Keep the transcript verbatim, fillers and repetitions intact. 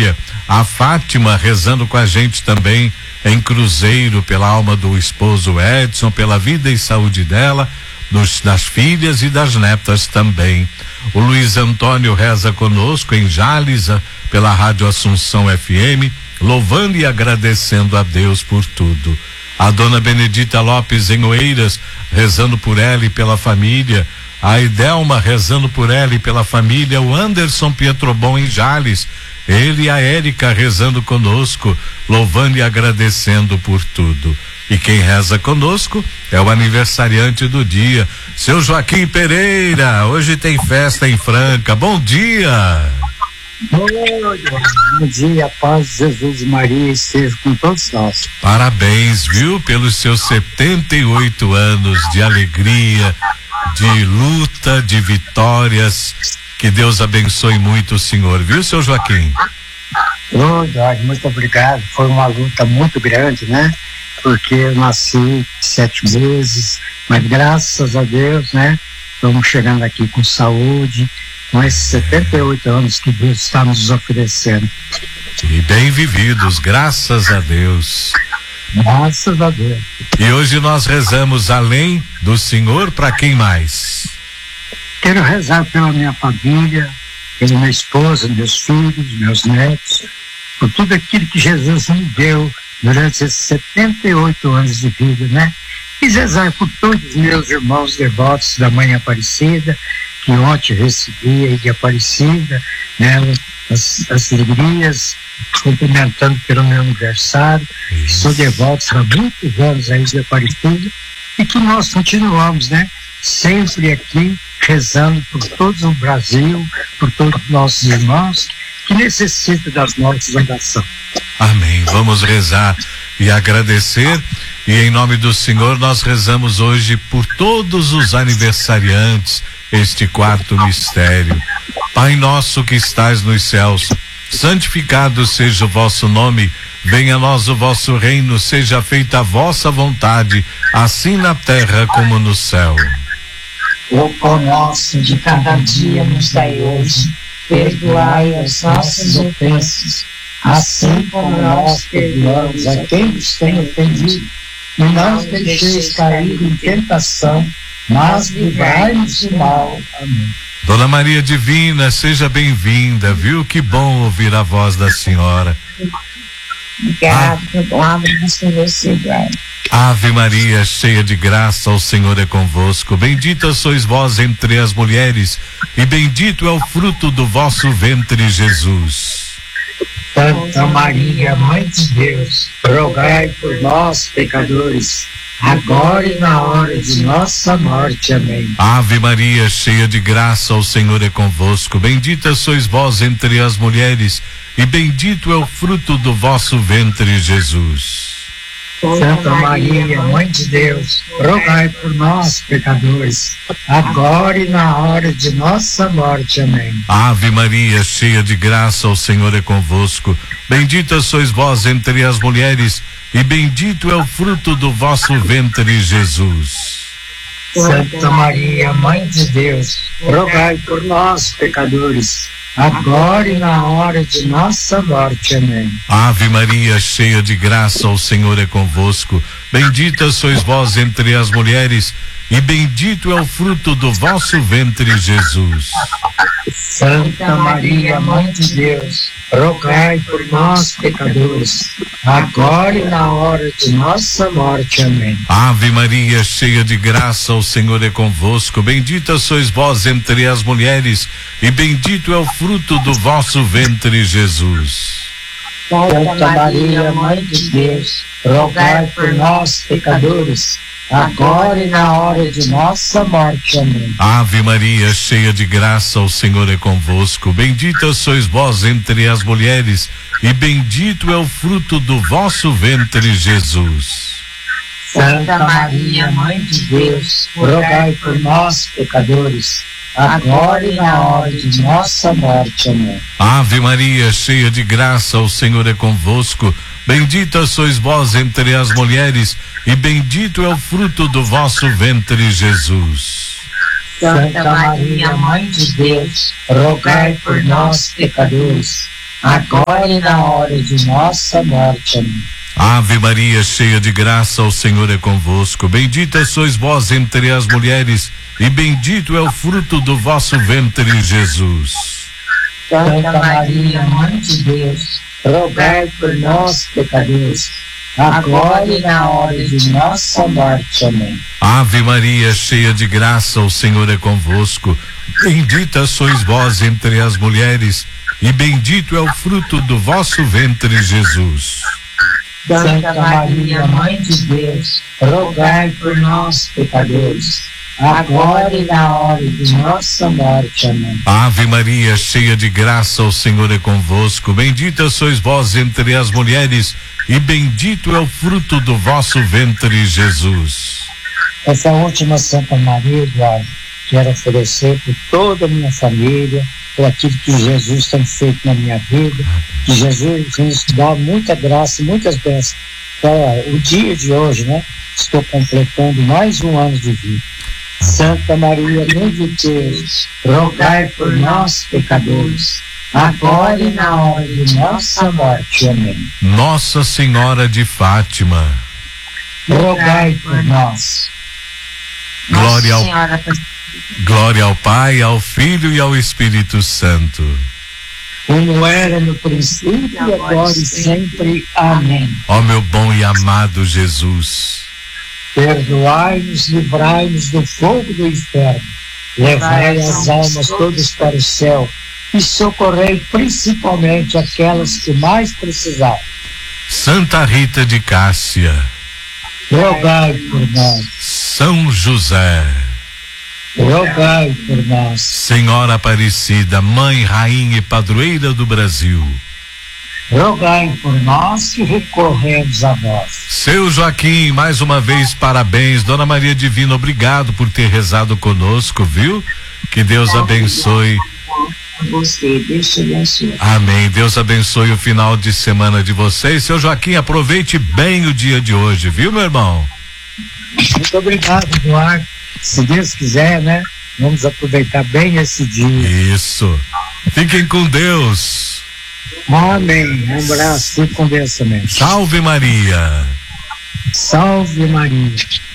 família. A Fátima rezando com a gente também em Cruzeiro, pela alma do esposo Edson, pela vida e saúde dela, dos, das filhas e das netas também. O Luiz Antônio reza conosco em Jales, pela Rádio Assunção F M, louvando e agradecendo a Deus por tudo. A dona Benedita Lopes em Oeiras, rezando por ela e pela família. A Idelma rezando por ela e pela família. O Anderson Pietrobon em Jales, ele e a Érica rezando conosco, louvando e agradecendo por tudo. E quem reza conosco é o aniversariante do dia, seu Joaquim Pereira. Hoje tem festa em Franca. Bom dia. Bom dia, paz de Jesus e Maria esteja com todos nós. Parabéns, viu, pelos seus setenta e oito anos de alegria, de luta, de vitórias. Que Deus abençoe muito o senhor, viu, seu Joaquim? Ô, Jorge, muito obrigado. Foi uma luta muito grande, né? Porque eu nasci sete meses, mas graças a Deus, né? Estamos chegando aqui com saúde, com esses setenta e oito anos que Deus está nos oferecendo. E bem vividos, graças a Deus. Graças a Deus. E hoje nós rezamos além do Senhor, para quem mais? Quero rezar pela minha família, pela minha esposa, meus filhos, meus netos, por tudo aquilo que Jesus me deu durante esses setenta e oito anos de vida, né? E rezar por todos os meus irmãos devotos da Mãe Aparecida, que ontem recebi aí de Aparecida, né? As, as alegrias, cumprimentando pelo meu aniversário. Isso. Sou devoto há muitos anos aí de Aparecida, e que nós continuamos, né? Sempre aqui, rezando por todo o Brasil, por todos os nossos irmãos que necessitam das nossas orações. Amém. Vamos rezar e agradecer, e em nome do Senhor nós rezamos hoje por todos os aniversariantes, este quarto mistério. Pai nosso que estais nos céus, santificado seja o vosso nome, venha a nós o vosso reino, seja feita a vossa vontade, assim na terra como no céu. O pão nosso de cada dia nos dai hoje, perdoai as nossas ofensas, assim como nós perdoamos a quem nos tem ofendido. E não nos deixeis cair em tentação, mas livrai-nos do mal. Amém. Dona Maria Divina, seja bem-vinda, viu? Que bom ouvir a voz da senhora. Obrigada, ah. Ave Maria, cheia de graça, o Senhor é convosco. Bendita sois vós entre as mulheres, e bendito é o fruto do vosso ventre, Jesus. Santa Maria, Mãe de Deus, rogai por nós, pecadores, agora e na hora de nossa morte. Amém. Ave Maria, cheia de graça, o Senhor é convosco. Bendita sois vós entre as mulheres, e bendito é o fruto do vosso ventre, Jesus. Santa Maria, Mãe de Deus, rogai por nós, pecadores, agora e na hora de nossa morte. Amém. Ave Maria, cheia de graça, o Senhor é convosco. Bendita sois vós entre as mulheres, e bendito é o fruto do vosso ventre, Jesus. Santa Maria, Mãe de Deus, rogai por nós, pecadores, agora e na hora de nossa morte. Amém. Ave Maria, cheia de graça, o Senhor é convosco. Bendita sois vós entre as mulheres, e bendito é o fruto do vosso ventre, Jesus. Santa Maria, Mãe de Deus, rogai por nós, pecadores, agora e na hora de nossa morte. Amém. Ave Maria, cheia de graça, o Senhor é convosco. Bendita sois vós entre as mulheres, e bendito é o fruto do vosso ventre, Jesus. Santa Maria, Mãe de Deus, rogai por nós, pecadores, agora e na hora de nossa morte. Amém. Ave Maria, cheia de graça, o Senhor é convosco. Bendita sois vós entre as mulheres, e bendito é o fruto do vosso ventre, Jesus. Santa Maria, Mãe de Deus, rogai por nós, pecadores, agora e na hora de nossa morte. Amém. Ave Maria, cheia de graça, o Senhor é convosco. Bendita sois vós entre as mulheres, e bendito é o fruto do vosso ventre, Jesus. Santa Maria, Mãe de Deus, rogai por nós, pecadores, agora e na hora de nossa morte. Amém. Ave Maria, cheia de graça, o Senhor é convosco. Bendita sois vós entre as mulheres, e bendito é o fruto do vosso ventre, Jesus. Santa Maria, Mãe de Deus, rogai por nós, pecadores, agora e na hora de nossa morte. Amém. Ave Maria, cheia de graça, o Senhor é convosco. Bendita sois vós entre as mulheres, e bendito é o fruto do vosso ventre, Jesus. Santa Maria, Mãe de Deus, rogai por nós, pecadores, agora e na hora de nossa morte. Amém. Ave Maria, cheia de graça, o Senhor é convosco. Bendita sois vós entre as mulheres, e bendito é o fruto do vosso ventre, Jesus. Essa última Santa Maria, Eduardo, quero oferecer por toda a minha família, por aquilo que Jesus tem feito na minha vida, que Jesus nos dá muita graça, muitas bênçãos. Para o dia de hoje, né? Estou completando mais um ano de vida. Santa Maria, Mãe de Deus, rogai por nós, pecadores, agora e na hora de nossa morte. Amém. Nossa Senhora de Fátima, rogai por nós. Glória ao, glória ao Pai, ao Filho e ao Espírito Santo. Como era no princípio, agora e sempre. Amém. Ó meu bom e amado Jesus, perdoai-nos, livrai-nos do fogo do inferno, levai as almas todas para o céu e socorrei principalmente aquelas que mais precisarem. Santa Rita de Cássia, rogai por nós. São José, rogai por nós. Senhora Aparecida, Mãe, Rainha e Padroeira do Brasil, rogai por nós que recorremos a vós. Seu Joaquim, mais uma vez parabéns. Dona Maria Divina, obrigado por ter rezado conosco, viu? Que Deus abençoe você, Deus te abençoe. Amém. Deus abençoe o final de semana de vocês. Seu Joaquim, aproveite bem o dia de hoje, viu, meu irmão? Muito obrigado, Eduardo. Se Deus quiser, né? Vamos aproveitar bem esse dia. Isso. Fiquem com Deus. Amém. Um abraço. Fique com Deus também. Salve Maria. Salve Maria.